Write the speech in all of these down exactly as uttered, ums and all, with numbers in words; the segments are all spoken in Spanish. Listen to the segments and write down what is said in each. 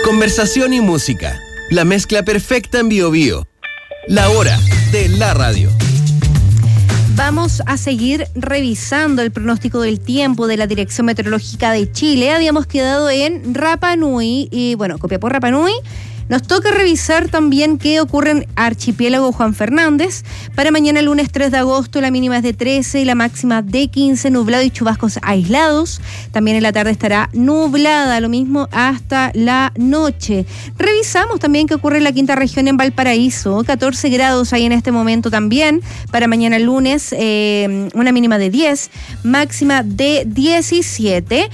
Conversación y música. La mezcla perfecta en Bio Bio. La hora de la radio. Vamos a seguir revisando el pronóstico del tiempo de la Dirección Meteorológica de Chile. Habíamos quedado en Rapa Nui y, bueno, Copiapó, Rapa Nui. Nos toca revisar también qué ocurre en Archipiélago Juan Fernández. Para mañana, lunes tres de agosto, la mínima es de trece y la máxima de quince, nublado y chubascos aislados. También en la tarde estará nublada, lo mismo hasta la noche. Revisamos también qué ocurre en la quinta región en Valparaíso. catorce grados hay en este momento también. Para mañana, lunes, eh, una mínima de diez, máxima de diecisiete.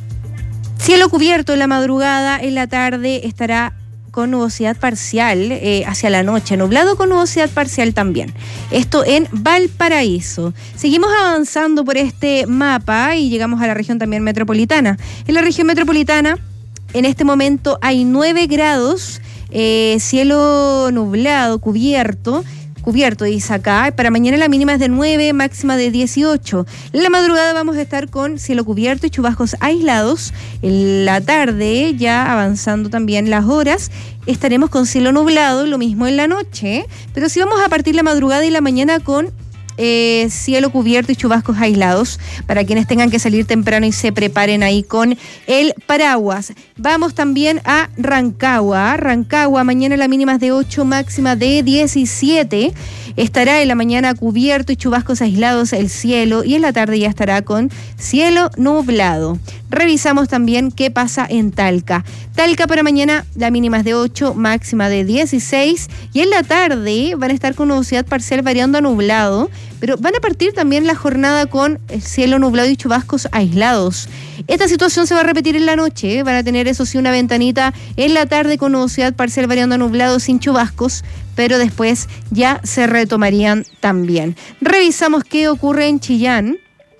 Cielo cubierto en la madrugada, en la tarde estará con nubosidad parcial eh, hacia la noche, nublado con nubosidad parcial también. Esto en Valparaíso. Seguimos avanzando por este mapa y llegamos a la región también metropolitana. En la región metropolitana, en este momento hay nueve grados, eh, cielo nublado, cubierto, cubierto, dice acá. Para mañana la mínima es de nueve, máxima de dieciocho. En la madrugada vamos a estar con cielo cubierto y chubascos aislados. En la tarde, ya avanzando también las horas, estaremos con cielo nublado, lo mismo en la noche. Pero si vamos a partir la madrugada y la mañana con Eh, cielo cubierto y chubascos aislados para quienes tengan que salir temprano y se preparen ahí con el paraguas. Vamos también a Rancagua. Rancagua, mañana la mínima es de ocho, máxima de diecisiete. Estará en la mañana cubierto y chubascos aislados el cielo y en la tarde ya estará con cielo nublado. Revisamos también qué pasa en Talca. Talca para mañana la mínima es de ocho, máxima de dieciséis y en la tarde van a estar con nubosidad parcial variando a nublado, pero van a partir también la jornada con el cielo nublado y chubascos aislados. Esta situación se va a repetir en la noche, ¿eh? Van a tener eso sí una ventanita en la tarde con nubosidad parcial variando a nublado sin chubascos, pero después ya se retomarían también. Revisamos qué ocurre en Chillán.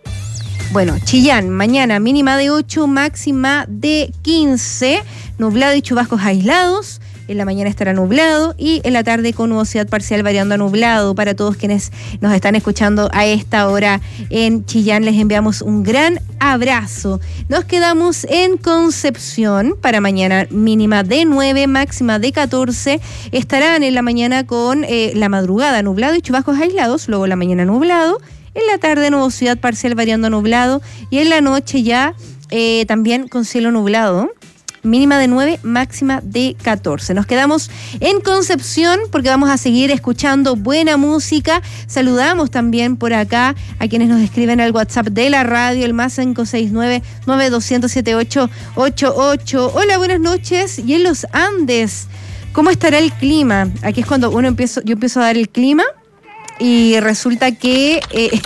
Bueno, Chillán, mañana mínima de ocho, máxima de quince, nublado y chubascos aislados. En la mañana estará nublado y en la tarde con nubosidad parcial variando a nublado. Para todos quienes nos están escuchando a esta hora en Chillán, les enviamos un gran abrazo. Nos quedamos en Concepción para mañana mínima de nueve, máxima de catorce. Estarán en la mañana con eh, la madrugada nublado y chubascos aislados, luego la mañana nublado. En la tarde nubosidad parcial variando a nublado y en la noche ya eh, también con cielo nublado. Mínima de nueve, máxima de catorce. Nos quedamos en Concepción porque vamos a seguir escuchando buena música. Saludamos también por acá a quienes nos escriben al WhatsApp de la radio, el más cinco seis nueve, nueve dos cero siete ocho ocho ocho. Hola, buenas noches. Y en los Andes, ¿cómo estará el clima? Aquí es cuando uno empiezo, yo empiezo a dar el clima y resulta que eh,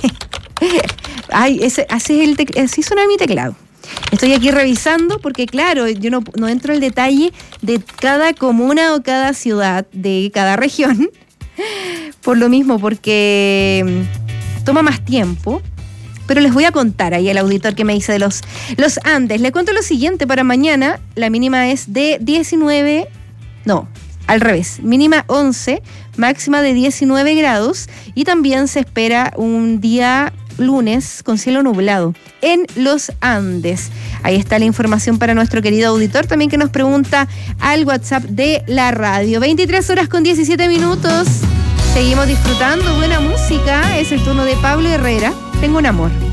ay, ese, así, es el tec- así suena mi teclado. Estoy aquí revisando porque, claro, yo no, no entro al detalle de cada comuna o cada ciudad de cada región, por lo mismo, porque toma más tiempo. Pero les voy a contar ahí al auditor que me dice de los, los Andes. Le cuento lo siguiente, para mañana la mínima es de diecinueve, no, al revés, mínima once, máxima de diecinueve grados y también se espera un día lunes con cielo nublado en los Andes. Ahí está la información para nuestro querido auditor también que nos pregunta al WhatsApp de la radio. veintitrés horas con diecisiete minutos. Seguimos disfrutando buena música. Es el turno de Pablo Herrera. Tengo un amor.